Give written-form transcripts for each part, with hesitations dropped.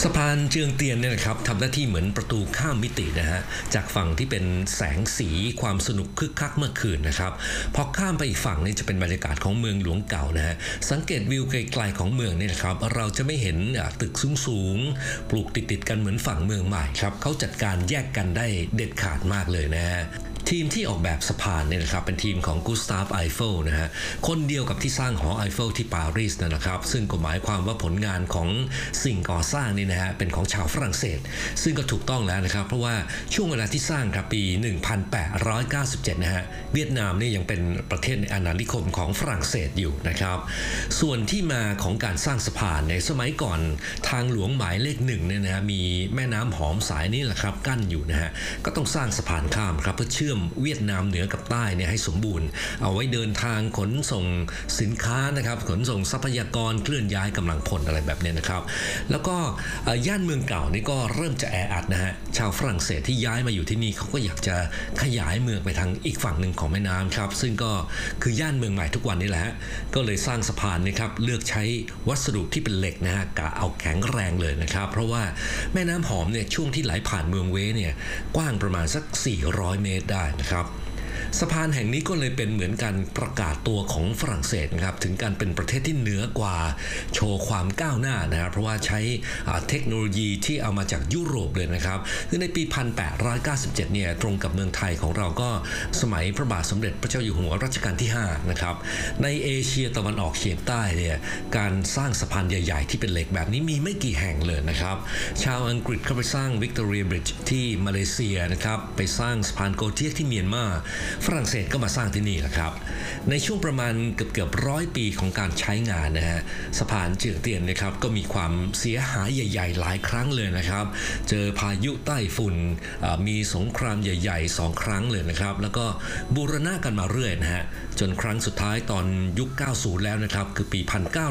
สะพานเจืองเตียนเนี่ยนะครับทำหน้าที่เหมือนประตูข้ามมิตินะฮะจากฝั่งที่เป็นแสงสีความสนุกคึกคักเมื่อคืนนะครับพอข้ามไปอีกฝั่งนี่จะเป็นบรรยากาศของเมืองหลวงเก่านะฮะสังเกตวิวไกลๆของเมืองนี่นะครับเราจะไม่เห็นตึกสูงๆปลูกติดๆกันเหมือนฝั่งเมืองใหม่ครับเขาจัดการแยกกันได้เด็ดขาดมากเลยนะฮะทีมที่ออกแบบสะพานเนี่ยนะครับเป็นทีมของกูสตาฟไอเฟลนะฮะคนเดียวกับที่สร้างหอไอเฟลที่ปารีสนะครับซึ่งก็หมายความว่าผลงานของสิ่งก่อสร้างนี่นะฮะเป็นของชาวฝรั่งเศสซึ่งก็ถูกต้องแล้วนะครับเพราะว่าช่วงเวลาที่สร้างครับปี 1897 นะฮะเวียดนามนี่ยังเป็นประเทศในอาณานิคมของฝรั่งเศสอยู่นะครับส่วนที่มาของการสร้างสะพานในสมัยก่อนทางหลวงหมายเลข1เนี่ยนะฮะมีแม่น้ำหอมสายนี้แหละครับกั้นอยู่นะฮะก็ต้องสร้างสะพานข้ามครับเพื่อเชื่อมเวียดนามเหนือกับใต้เนี่ยให้สมบูรณ์เอาไว้เดินทางขนส่งสินค้านะครับขนส่งทรัพยากรเคลื่อนย้ายกำลังพลอะไรแบบนี้นะครับแล้วก็ย่านเมืองเก่านี่ก็เริ่มจะแออัดนะฮะชาวฝรั่งเศสที่ย้ายมาอยู่ที่นี่เขาก็อยากจะขยายเมืองไปทางอีกฝั่งหนึ่งของแม่น้ำครับซึ่งก็คือย่านเมืองใหม่ทุกวันนี้แหละฮะก็เลยสร้างสะพานนี่ครับเลือกใช้วัสดุที่เป็นเหล็กนะฮะกะเอาแข็งแรงเลยนะครับเพราะว่าแม่น้ำหอมเนี่ยช่วงที่ไหลผ่านเมืองเวเนี่ยกว้างประมาณสัก400 เมตรได้นะครับสะพานแห่งนี้ก็เลยเป็นเหมือนการประกาศตัวของฝรั่งเศสนะครับถึงการเป็นประเทศที่เหนือกว่าโชว์ความก้าวหน้านะครับเพราะว่าใช้เทคโนโลยีที่เอามาจากยุโรปเลยนะครับคือในปี 1897 เนี่ยตรงกับเมืองไทยของเราก็สมัยพระบาทสมเด็จพระเจ้าอยู่หัวรัชกาลที่5นะครับในเอเชียตะวันออกเฉียงใต้เนี่ยการสร้างสะพานใหญ่ๆที่เป็นเหล็กแบบนี้มีไม่กี่แห่งเลยนะครับชาวอังกฤษเข้าไปสร้างวิกตอเรียบริดจ์ที่มาเลเซียนะครับไปสร้างสะพานโกเทียกที่เมียนมาฝรั่งเศสก็มาสร้างที่นี่แหละครับในช่วงประมาณเกือบ100 ปีของการใช้งานนะฮะสะพานเจืองเตียนนะครับก็มีความเสียหายใหญ่ๆหลายครั้งเลยนะครับเจอพายุใต้ฝุ่นมีสงครามใหญ่ๆ2 ครั้งเลยนะครับแล้วก็บูรณะกันมาเรื่อยนะฮะจนครั้งสุดท้ายตอนยุค 90 แล้วนะครับคือปี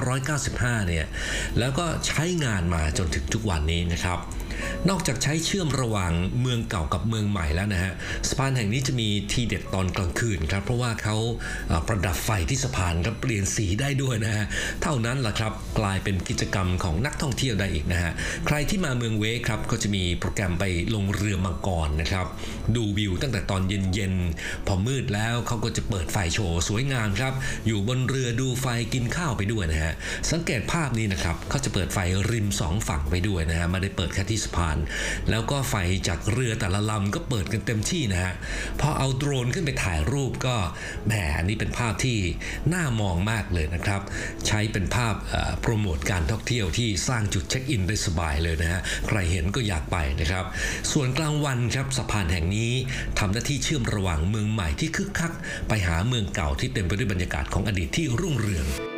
1995 เนี่ยแล้วก็ใช้งานมาจนถึงทุกวันนี้นะครับนอกจากใช้เชื่อมระหว่างเมืองเก่ากับเมืองใหม่แล้วนะฮะสะพานแห่งนี้จะมีทีเด็ดตอนกลางคืนครับเพราะว่าเขาประดับไฟที่สะพานครับเปลี่ยนสีได้ด้วยนะฮะเท่านั้นแหละครับกลายเป็นกิจกรรมของนักท่องเที่ยวได้อีกนะฮะใครที่มาเมืองเวครับก็จะมีโปรแกรมไปลงเรือมังกรนะครับดูวิวตั้งแต่ตอนเย็นๆพอมืดแล้วเขาก็จะเปิดไฟโชว์สวยงามครับอยู่บนเรือดูไฟกินข้าวไปด้วยนะฮะสังเกตภาพนี้นะครับเขาจะเปิดไฟริม2 ฝั่งไปด้วยนะฮะไม่ได้เปิดแค่ที่สะพานแล้วก็ไฟจากเรือแต่ละลำก็เปิดกันเต็มที่นะฮะพอเอาโดรนขึ้นไปถ่ายรูปก็แหมอันนี้เป็นภาพที่น่ามองมากเลยนะครับใช้เป็นภาพโปรโมทการท่องเที่ยวที่สร้างจุดเช็คอินได้สบายเลยนะฮะใครเห็นก็อยากไปนะครับส่วนกลางวันครับสะพานแห่งนี้ทำหน้าที่เชื่อมระหว่างเมืองใหม่ที่คึกคักไปหาเมืองเก่าที่เต็มไปด้วยบรรยากาศของอดีตที่รุ่งเรือง